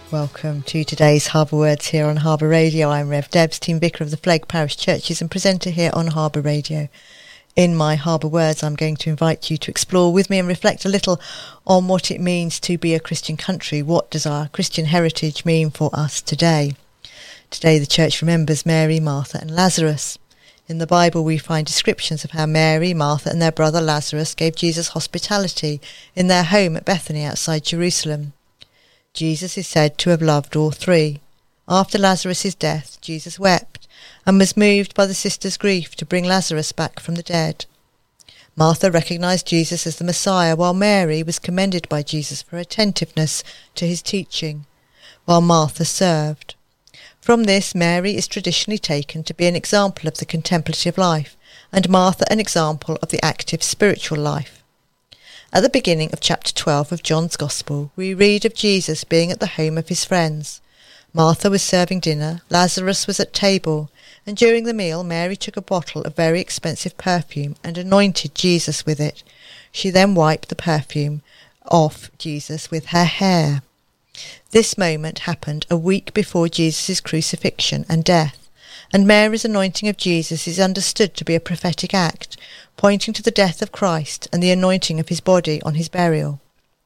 Welcome to today's Harbour Words here on Harbour Radio. I'm Rev Debs, Team Vicar of the Flegg Parish Churches and presenter here on Harbour Radio. In my Harbour Words, I'm going to invite you to explore with me and reflect a little on what it means to be a Christian country. What does our Christian heritage mean for us today? Today the church remembers Mary, Martha and Lazarus. In the Bible we find descriptions of how Mary, Martha and their brother Lazarus gave Jesus hospitality in their home at Bethany outside Jerusalem. Jesus is said to have loved all three. After Lazarus' death, Jesus wept and was moved by the sisters' grief to bring Lazarus back from the dead. Martha recognised Jesus as the Messiah, while Mary was commended by Jesus for attentiveness to his teaching, while Martha served. From this, Mary is traditionally taken to be an example of the contemplative life, and Martha an example of the active spiritual life. At the beginning of chapter 12 of John's Gospel, we read of Jesus being at the home of his friends. Martha was serving dinner, Lazarus was at table, and during the meal Mary took a bottle of very expensive perfume and anointed Jesus with it. She then wiped the perfume off Jesus with her hair. This moment happened a week before Jesus' crucifixion and death, and Mary's anointing of Jesus is understood to be a prophetic act, pointing to the death of Christ and the anointing of his body on his burial.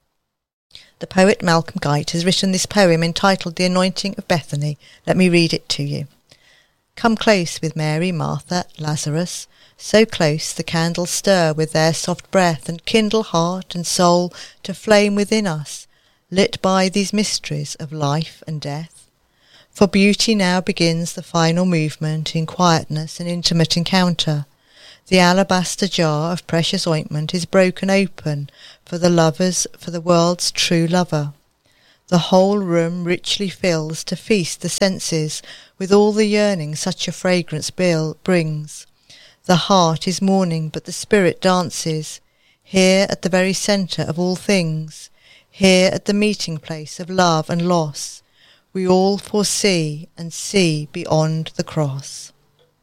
The poet Malcolm Guite has written this poem entitled The Anointing of Bethany. Let me read it to you. Come close with Mary, Martha, Lazarus, so close the candles stir with their soft breath and kindle heart and soul to flame within us, lit by these mysteries of life and death. For beauty now begins the final movement in quietness and intimate encounter. The alabaster jar of precious ointment is broken open for the lovers, for the world's true lover. The whole room richly fills to feast the senses with all the yearning such a fragrance brings. The heart is mourning, but the spirit dances, here at the very centre of all things, here at the meeting place of love and loss. We all foresee and see beyond the cross.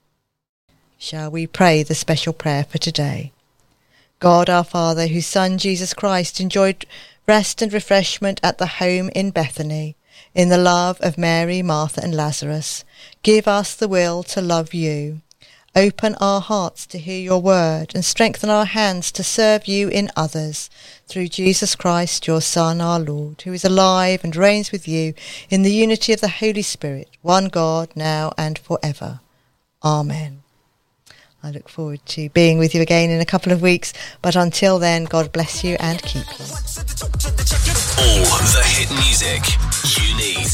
Shall we pray the special prayer for today? God our Father, whose Son Jesus Christ enjoyed rest and refreshment at the home in Bethany, in the love of Mary, Martha and Lazarus, give us the will to love you. Open our hearts to hear your word and strengthen our hands to serve you in others, through Jesus Christ, your Son, our Lord, who is alive and reigns with you in the unity of the Holy Spirit, one God, now and forever. Amen. I look forward to being with you again in a couple of weeks, but until then, God bless you and keep you. All the hit music you need.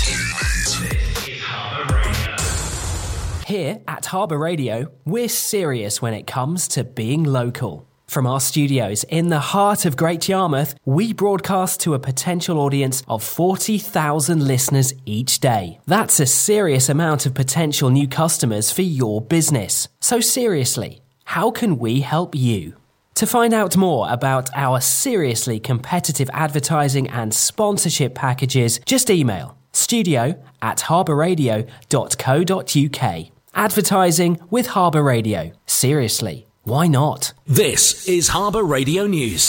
Here at Harbour Radio, we're serious when it comes to being local. From our studios in the heart of Great Yarmouth, we broadcast to a potential audience of 40,000 listeners each day. That's a serious amount of potential new customers for your business. So seriously, how can we help you? To find out more about our seriously competitive advertising and sponsorship packages, just email studio@harbourradio.co.uk. Advertising with Harbour Radio. Seriously, why not? This is Harbour Radio News.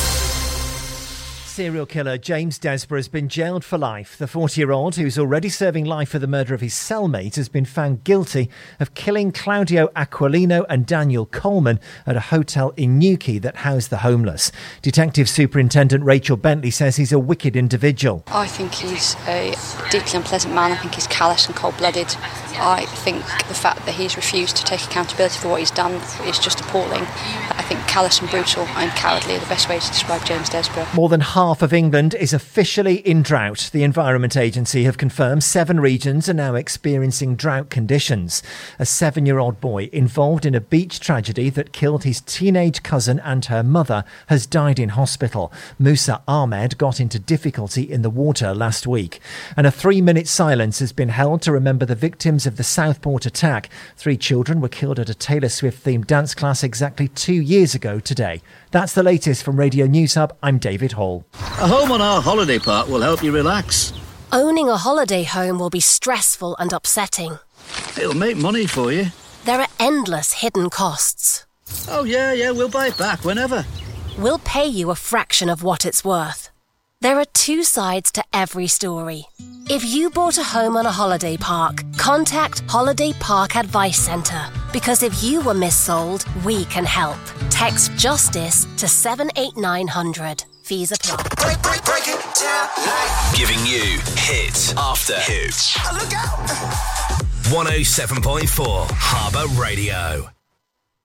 Serial killer James Desborough has been jailed for life. The 40-year-old, who's already serving life for the murder of his cellmate, has been found guilty of killing Claudio Aquilino and Daniel Coleman at a hotel in Newquay that housed the homeless. Detective Superintendent Rachel Bentley says he's a wicked individual. I think he's a deeply unpleasant man. I think he's callous and cold-blooded. I think the fact that he's refused to take accountability for what he's done is just appalling. I think callous and brutal and cowardly are the best way to describe James Desborough. More than half of England is officially in drought. The Environment Agency have confirmed 7 regions are now experiencing drought conditions. A 7-year-old boy involved in a beach tragedy that killed his teenage cousin and her mother has died in hospital. Musa Ahmed got into difficulty in the water last week. And a 3-minute silence has been held to remember the victims of the Southport attack. 3 children were killed at a Taylor Swift-themed dance class exactly 2 years ago today. That's the latest from Radio News Hub. I'm David Hall. A home on our holiday park will help you relax. Owning a holiday home will be stressful and upsetting. It'll make money for you. There are endless hidden costs. Oh, yeah, we'll buy it back whenever. We'll pay you a fraction of what it's worth. There are two sides to every story. If you bought a home on a holiday park, contact Holiday Park Advice Centre. Because if you were missold, we can help. Text JUSTICE to 78900. Fees apply. Break it down like. Giving you hit after hit. Look out! 107.4 Harbour Radio.